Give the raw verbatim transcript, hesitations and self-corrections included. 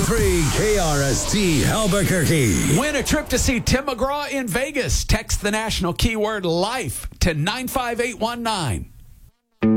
three K R S T Albuquerque. Win a trip to see Tim McGraw in Vegas. Text the national keyword LIFE to nine five eight one nine.